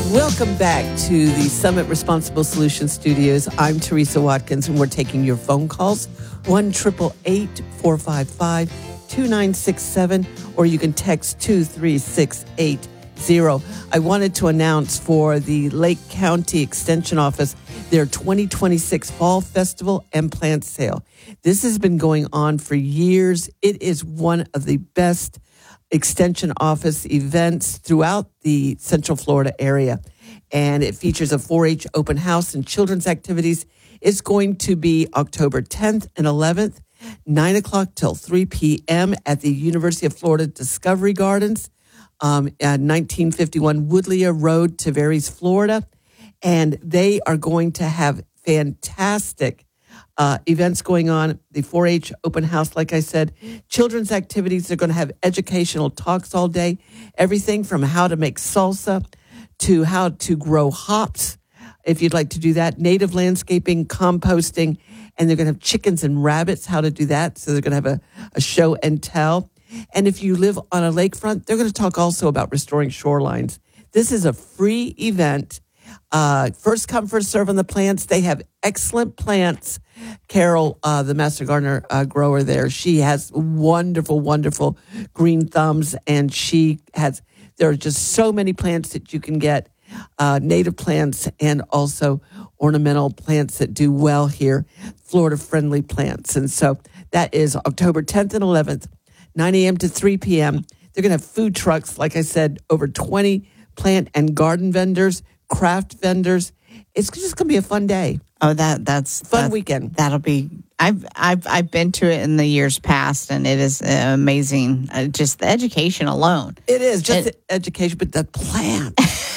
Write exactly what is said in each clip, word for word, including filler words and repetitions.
Welcome back to the Summit Responsible Solutions Studios. I'm Teresa Watkins, and we're taking your phone calls, one eight eight eight, four five five, two nine six seven, or you can text two three six eight zero. I wanted to announce for the Lake County Extension Office their twenty twenty-six Fall Festival and Plant Sale. This has been going on for years. It is one of the best Extension Office events throughout the Central Florida area. And it features a four H open house and children's activities. It's going to be October tenth and eleventh, nine o'clock till three p.m. at the University of Florida Discovery Gardens, um, at nineteen fifty-one Woodlea Road, Tavares, Florida. And they are going to have fantastic Uh, events going on, the four H open house, like I said, children's activities. They're going to have educational talks all day, everything from how to make salsa to how to grow hops, if you'd like to do that, native landscaping, composting, and they're going to have chickens and rabbits, how to do that. So they're going to have a, a show and tell. And if you live on a lakefront, they're going to talk also about restoring shorelines. This is a free event. Uh, first come, first serve on the plants. They have excellent plants. Carol, uh, the master gardener uh, grower there, she has wonderful, wonderful green thumbs, and she has, there are just so many plants that you can get, uh, native plants and also ornamental plants that do well here, Florida-friendly plants. And so that is October tenth and eleventh, nine a.m. to three p.m. They're going to have food trucks, like I said, over twenty plant and garden vendors, craft vendors. It's just going to be a fun day. Oh, that that's fun that, weekend. That'll be. I've I've I've been to it in the years past, and it is uh, amazing. Uh, just the education alone. It is just it, the education, but the plant.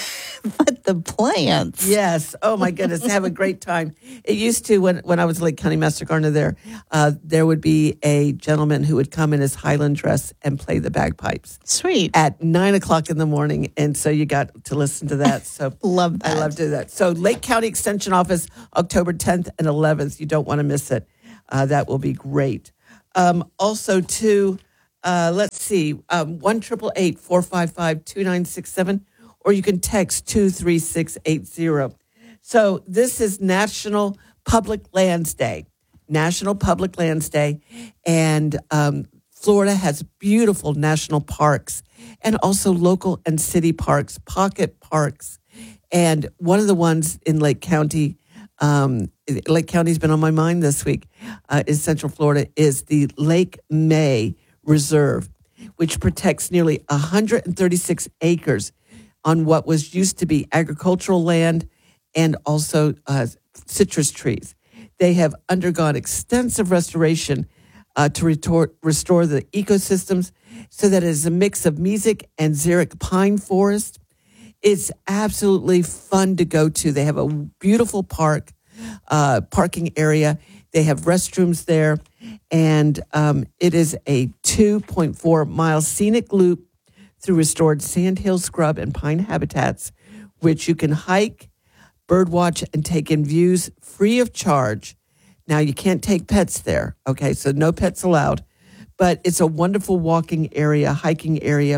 But the plants. Yes. Oh my goodness, have a great time. It used to when when I was Lake County Master Gardener there, uh, there would be a gentleman who would come in his Highland dress and play the bagpipes. Sweet. At nine o'clock in the morning, and so you got to listen to that. So love that. I love to do that. So Lake County Extension Office, October tenth and eleventh. You don't want to miss it. Uh, that will be great. Um, also, too, uh, let's see, um, one triple eight four five five two nine six seven. Or you can text two three six eight zero. So this is National Public Lands Day. National Public Lands Day. And um, Florida has beautiful national parks and also local and city parks, pocket parks. And one of the ones in Lake County, um, Lake County's been on my mind this week, uh, is Central Florida, is the Lake May Reserve, which protects nearly one hundred thirty-six acres on what was used to be agricultural land and also uh, citrus trees. They have undergone extensive restoration uh, to retor- restore the ecosystems so that it is a mix of Mesic and xeric pine forest. It's absolutely fun to go to. They have a beautiful park, uh, parking area. They have restrooms there, and um, it is a two point four mile scenic loop through restored sandhill, scrub, and pine habitats, which you can hike, birdwatch, and take in views free of charge. Now, you can't take pets there, okay? So no pets allowed. But it's a wonderful walking area, hiking area,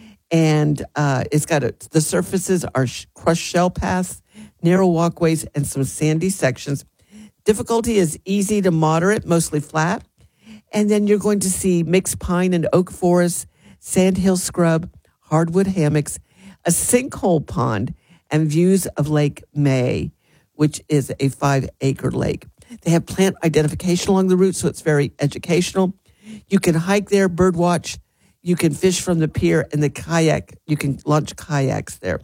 and uh, it's got a, the surfaces are sh- crushed shell paths, narrow walkways, and some sandy sections. Difficulty is easy to moderate, mostly flat. And then you're going to see mixed pine and oak forests, sandhill scrub, hardwood hammocks, a sinkhole pond, and views of Lake May, which is a five-acre lake. They have plant identification along the route, so it's very educational. You can hike there, birdwatch. You can fish from the pier, and the kayak, you can launch kayaks there.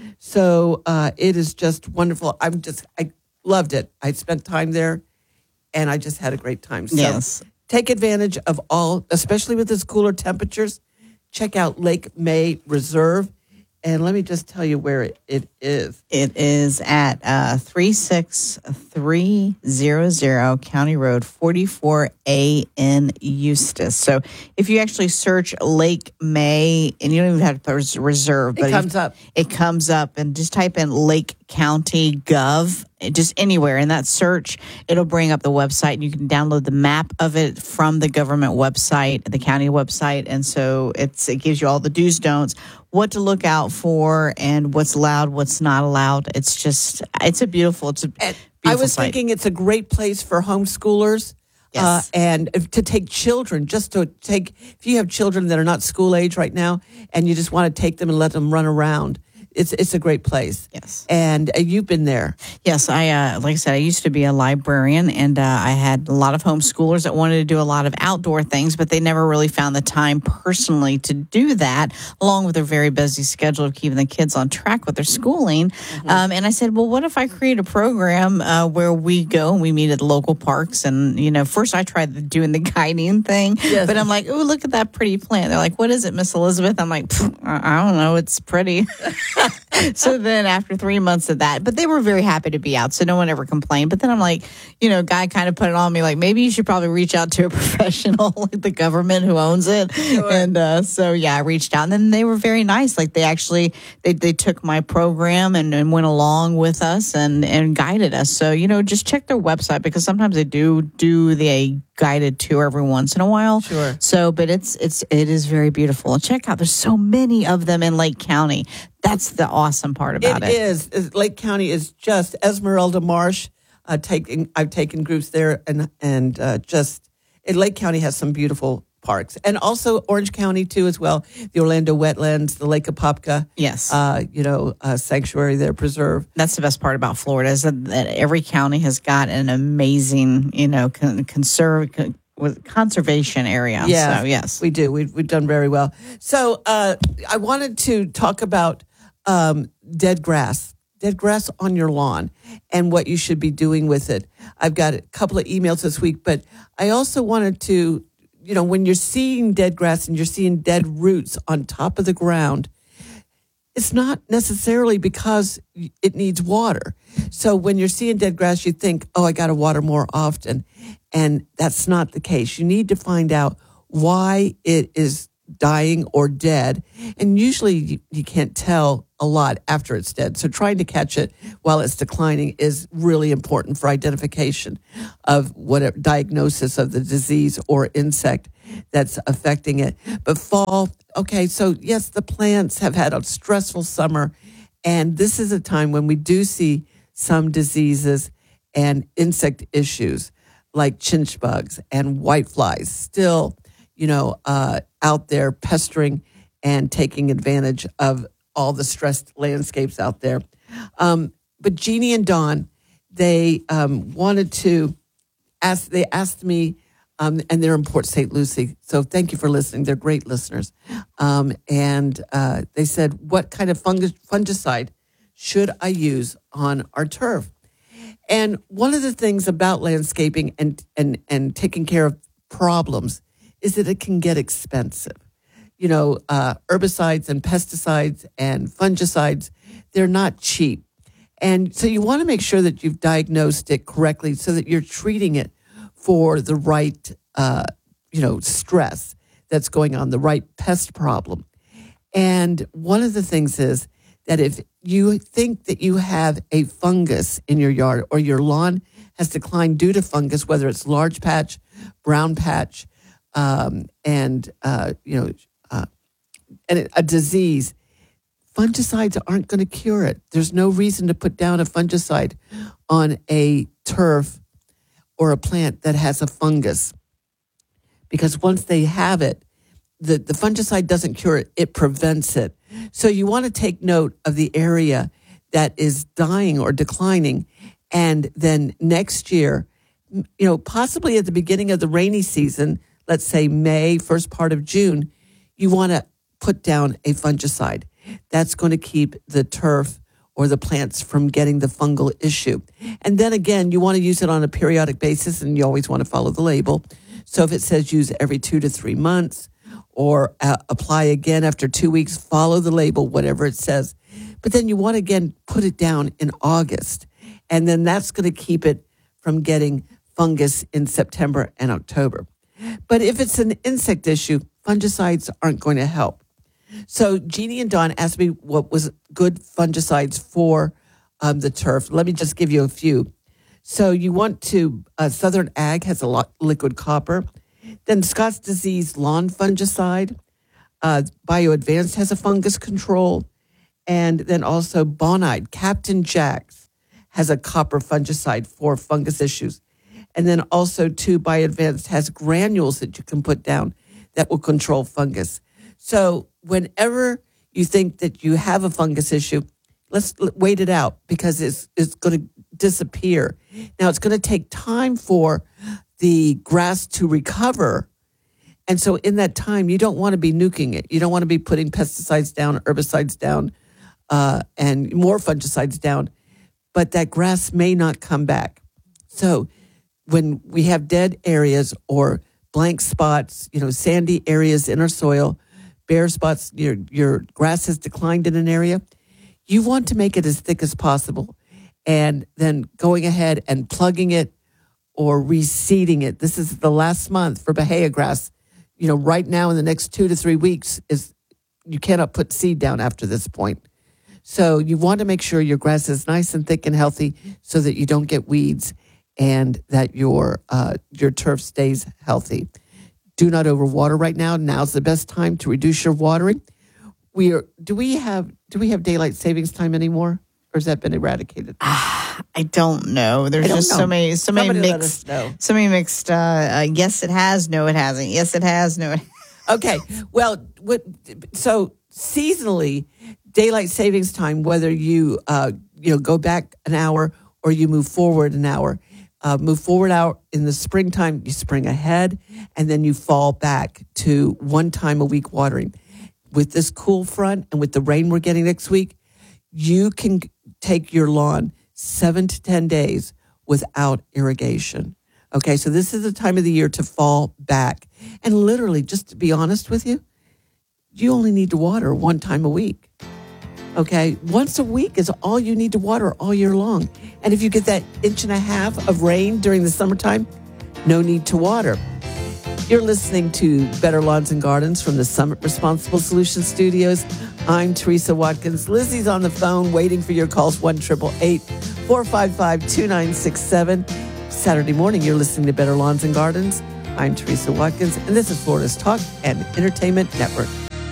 So uh, it is just wonderful. I'm just, I loved it. I spent time there, and I just had a great time. So yes. Take advantage of all, especially with this cooler temperatures. Check out Lake May Reserve. And let me just tell you where it, it is. It is at uh, three six three zero zero County Road forty-four A in Eustis. So if you actually search Lake May, and you don't even have to put reserve, It but comes up. It comes up, and just type in Lake County Gov, just anywhere in that search, it'll bring up the website, and you can download the map of it from the government website, the county website. And so it's it gives you all the do's, don'ts, what to look out for, and what's allowed, what's what's not allowed. It's just, it's a beautiful, it's a And beautiful I was site. thinking it's a great place for homeschoolers. Yes. Uh, and if- to take children, just to take, if you have children that are not school age right now and you just want to take them and let them run around, it's it's a great place. Yes. And uh, you've been there. Yes, I uh, like I said, I used to be a librarian, and uh, I had a lot of homeschoolers that wanted to do a lot of outdoor things, but they never really found the time personally to do that, along with their very busy schedule of keeping the kids on track with their schooling. Mm-hmm. Um, and I said, well, what if I create a program uh, where we go and we meet at local parks? And you know, first I tried the, doing the guiding thing, Yes. but I'm like, oh, look at that pretty plant. They're like, what is it, Miss Elizabeth? I'm like, I don't know, it's pretty. So then after three months of that, but they were very happy to be out, so no one ever complained. But then I'm like, you know, guy kind of put it on me like, maybe you should probably reach out to a professional, like the government who owns it. Sure. And uh, so, yeah, I reached out, and then they were very nice. Like they actually, they, they took my program and, and went along with us and, and guided us. So, you know, just check their website, because sometimes they do do the guided tour every once in a while. Sure. So, but it's, it's, it is very beautiful. And check out, there's so many of them in Lake County. That's the awesome part about it. It is. Is- Lake County is just Esmeralda Marsh. Uh, taking, I've taken groups there, and and uh, just and Lake County has some beautiful parks, and also Orange County too as well. The Orlando Wetlands, the Lake Apopka. Yes. Uh, you know, uh, sanctuary there, preserve. That's the best part about Florida, is that, that every county has got an amazing, you know, con- conserve. Con- with conservation area. Yeah, so, yes. we do. We've, we've done very well. So uh, I wanted to talk about um, dead grass, dead grass on your lawn, and what you should be doing with it. I've got a couple of emails this week, but I also wanted to, you know, when you're seeing dead grass and you're seeing dead roots on top of the ground, it's not necessarily because it needs water. So when you're seeing dead grass, you think, oh, I got to water more often. And that's not the case. You need to find out why it is dying or dead. And usually you, you can't tell a lot after it's dead. So trying to catch it while it's declining is really important for identification of what diagnosis of the disease or insect that's affecting it. But fall, okay, so yes, the plants have had a stressful summer, and this is a time when we do see some diseases and insect issues like chinch bugs and whiteflies still, you know, uh, out there pestering and taking advantage of all the stressed landscapes out there. Um, but Jeannie and Dawn, they um, wanted to ask, they asked me, um, and they're in Port Saint Lucie, so thank you for listening. They're great listeners. Um, and uh, they said, what kind of fungus, fungicide should I use on our turf? And one of the things about landscaping and, and, and taking care of problems is that it can get expensive. You know, uh, herbicides and pesticides and fungicides, they're not cheap. And so you want to make sure that you've diagnosed it correctly so that you're treating it for the right, uh, you know, stress that's going on, the right pest problem. And one of the things is that if you think that you have a fungus in your yard or your lawn has declined due to fungus, whether it's large patch, brown patch, um, and, uh, you know, uh, and a disease, fungicides aren't going to cure it. There's no reason to put down a fungicide on a turf or a plant that has a fungus, because once they have it, the, the fungicide doesn't cure it, it prevents it. So you want to take note of the area that is dying or declining, and then next year, you know, possibly at the beginning of the rainy season, let's say May, first part of June, you want to put down a fungicide. That's going to keep the turf or the plants from getting the fungal issue. And then again, you want to use it on a periodic basis, and you always want to follow the label. So if it says use every two to three months or uh, apply again after two weeks, follow the label, whatever it says. But then you want to, again, put it down in August. And then that's going to keep it from getting fungus in September and October. But if it's an insect issue, fungicides aren't going to help. So Jeannie and Dawn asked me what was good fungicides for um, the turf. Let me just give you a few. So you want to, uh, Southern Ag has a lot, liquid copper. Then Scott's Disease lawn fungicide. Uh, BioAdvanced has a fungus control. And then also Bonide, Captain Jack's has a copper fungicide for fungus issues. And then also too, Bio Advanced has granules that you can put down that will control fungus. So whenever you think that you have a fungus issue, let's wait it out because it's it's going to disappear. Now, it's going to take time for the grass to recover. And so in that time, you don't want to be nuking it. You don't want to be putting pesticides down, herbicides down, uh, and more fungicides down. But that grass may not come back. So when we have dead areas or blank spots, you know, sandy areas in our soil, bare spots, your your grass has declined in an area, you want to make it as thick as possible. And then going ahead and plugging it or reseeding it. This is the last month for Bahia grass. You know, right now in the next two to three weeks, is you cannot put seed down after this point. So you want to make sure your grass is nice and thick and healthy so that you don't get weeds and that your uh, your turf stays healthy. Do not overwater right now. Now's the best time to reduce your watering. We are. Do we have Do we have daylight savings time anymore, or has that been eradicated? Ah, I don't know. There's don't just know. so many, so many Somebody let mixed, us know. so many mixed. Uh, uh, yes, it has. No, it hasn't. Yes, it has. No, it. Okay. Well, what? So seasonally, daylight savings time, whether you uh, you know go back an hour or you move forward an hour, uh, move forward out in the springtime, you spring ahead, and then you fall back to one time a week watering. With this cool front and with the rain we're getting next week, you can take your lawn seven to ten days without irrigation. Okay, so this is the time of the year to fall back. And literally, just to be honest with you, you only need to water one time a week. Okay, once a week is all you need to water all year long. And if you get that inch and a half of rain during the summertime, no need to water. You're listening to Better Lawns and Gardens from the Summit Responsible Solutions Studios. I'm Teresa Watkins. Lizzie's on the phone waiting for your calls, one eight eight eight, four five five, two nine six seven. Saturday morning, you're listening to Better Lawns and Gardens. I'm Teresa Watkins, and this is Florida's Talk and Entertainment Network.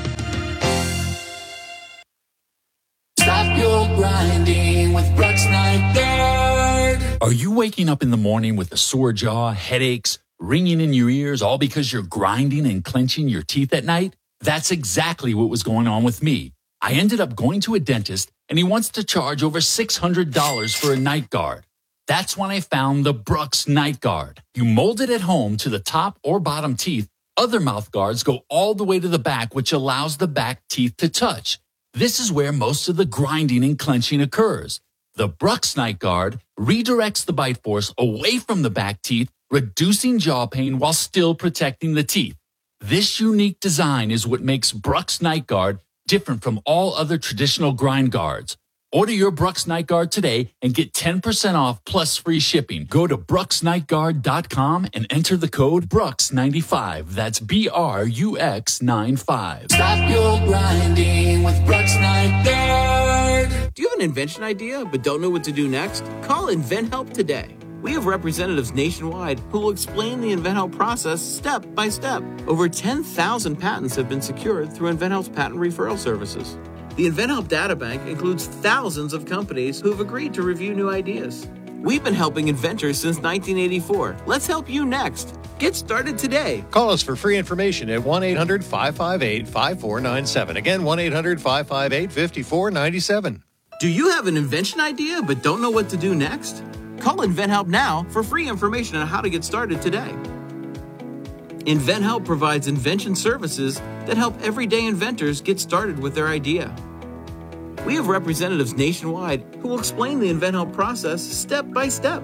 Stop your grinding with Brooks Night Guard. Are you waking up in the morning with a sore jaw, headaches, ringing in your ears, all because you're grinding and clenching your teeth at night? That's exactly what was going on with me. I ended up going to a dentist, and he wants to charge over six hundred dollars for a night guard. That's when I found the Brooks Night Guard. You mold it at home to the top or bottom teeth. Other mouth guards go all the way to the back, which allows the back teeth to touch. This is where most of the grinding and clenching occurs. The Brooks Night Guard redirects the bite force away from the back teeth, reducing jaw pain while still protecting the teeth. This unique design is what makes Brooks Night Guard different from all other traditional grind guards. Order your Brooks Night Guard today and get ten percent off plus free shipping. Go to brooks night guard dot com and enter the code Brooks ninety-five. That's B R U X ninety-five. Stop your grinding with Brooks Night Guard. Do you have an invention idea but don't know what to do next? Call InventHelp today. We have representatives nationwide who will explain the InventHelp process step by step. Over ten thousand patents have been secured through InventHelp's patent referral services. The InventHelp data bank includes thousands of companies who have agreed to review new ideas. We've been helping inventors since nineteen eighty-four. Let's help you next. Get started today. Call us for free information at one eight hundred, five five eight, five four nine seven. Again, one eight hundred, five five eight, five four nine seven. Do you have an invention idea but don't know what to do next? Call InventHelp now for free information on how to get started today. InventHelp provides invention services that help everyday inventors get started with their idea. We have representatives nationwide who will explain the InventHelp process step by step.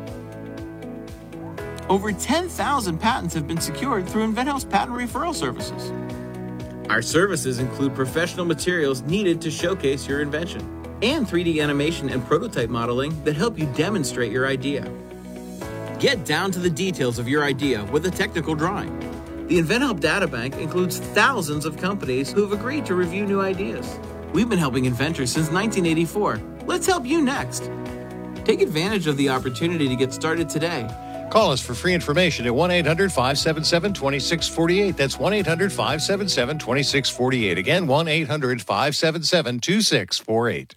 Over ten thousand patents have been secured through InventHelp's patent referral services. Our services include professional materials needed to showcase your invention and three D animation and prototype modeling that help you demonstrate your idea. Get down to the details of your idea with a technical drawing. The InventHelp data bank includes thousands of companies who have agreed to review new ideas. We've been helping inventors since nineteen eighty-four. Let's help you next. Take advantage of the opportunity to get started today. Call us for free information at one eight hundred five seven seven two six four eight. That's one eight hundred five seven seven two six four eight. Again, one eight hundred five seven seven two six four eight.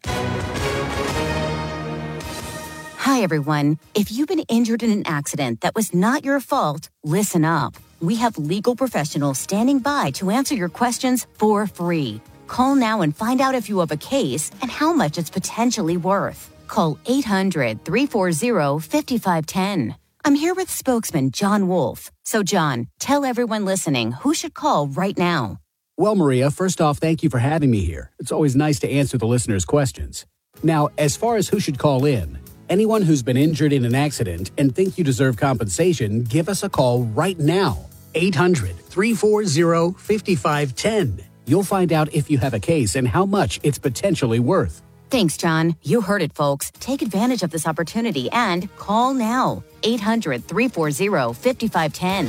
Hi, everyone. If you've been injured in an accident that was not your fault, listen up. We have legal professionals standing by to answer your questions for free. Call now and find out if you have a case and how much it's potentially worth. Call eight hundred three four zero five five one zero. I'm here with spokesman John Wolf. So, John, tell everyone listening who should call right now. Well, Maria, first off, thank you for having me here. It's always nice to answer the listeners' questions. Now, as far as who should call in, anyone who's been injured in an accident and think you deserve compensation, give us a call right now. eight hundred three four zero five five one zero. You'll find out if you have a case and how much it's potentially worth. Thanks, John. You heard it, folks. Take advantage of this opportunity and call now. eight hundred three four zero five five one zero.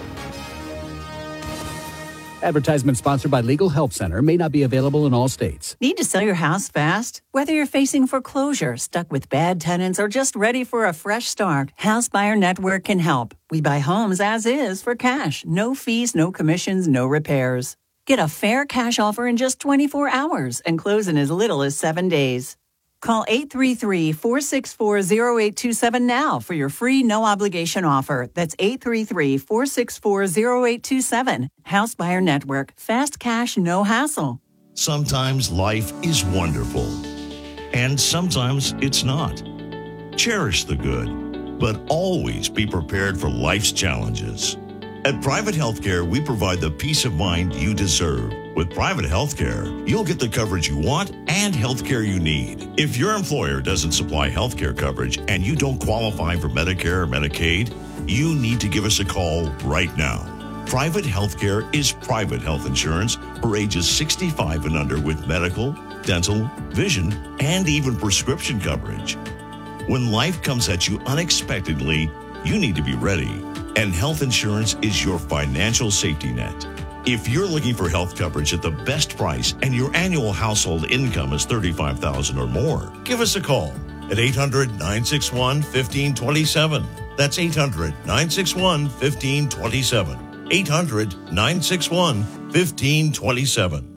Advertisement sponsored by Legal Help Center. May not be available in all states. Need to sell your house fast? Whether you're facing foreclosure, stuck with bad tenants, or just ready for a fresh start, House Buyer Network can help. We buy homes as is for cash. No fees, no commissions, no repairs. Get a fair cash offer in just twenty-four hours and close in as little as seven days. Call eight three three, four six four, zero eight two seven now for your free no-obligation offer. That's eight three three, four six four, zero eight two seven. House Buyer Network. Fast cash, no hassle. Sometimes life is wonderful, and sometimes it's not. Cherish the good, but always be prepared for life's challenges. At Private Healthcare, we provide the peace of mind you deserve. With Private Healthcare, you'll get the coverage you want and healthcare you need. If your employer doesn't supply healthcare coverage and you don't qualify for Medicare or Medicaid, you need to give us a call right now. Private Healthcare is private health insurance for ages sixty-five and under with medical, dental, vision, and even prescription coverage. When life comes at you unexpectedly, you need to be ready. And health insurance is your financial safety net. If you're looking for health coverage at the best price and your annual household income is thirty-five thousand dollars or more, give us a call at eight hundred, nine six one, one five two seven. That's eight hundred, nine six one, one five two seven. eight hundred, nine six one, one five two seven.